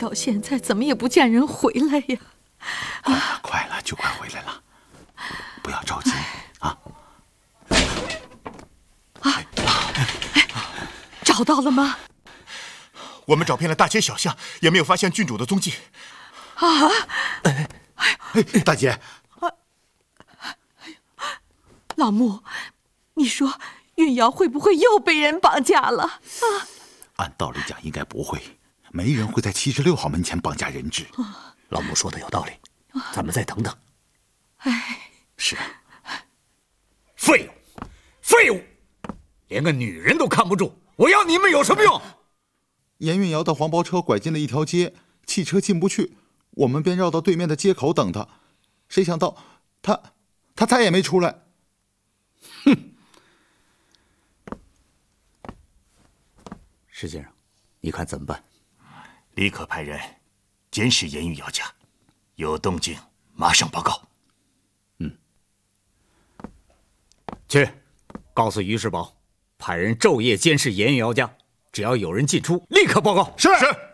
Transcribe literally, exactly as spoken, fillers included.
到现在怎么也不见人回来呀？ 快了，快了，就快回来了，不要着急啊！ 啊！找到了吗？ 我们找遍了大街小巷，也没有发现郡主的踪迹。 啊！ 哎哎，大姐， 老穆，你说运瑶会不会又被人绑架了？啊！ 按道理讲应该不会，没人会在七十六号门前绑架人质。 老穆说的有道理，咱们再等等。 哎， 是啊， 废物，废物，连个女人都看不住，我要你们有什么用？ 严运瑶的黄包车拐进了一条街，汽车进不去，我们便绕到对面的街口等他。谁想到他他再也没出来。 哼！石先生，你看怎么办？ 立刻派人监视严运瑶家，有动静马上报告。 嗯，去告诉于世宝，派人昼夜监视严运瑶家，只要有人进出，立刻报告。 是是。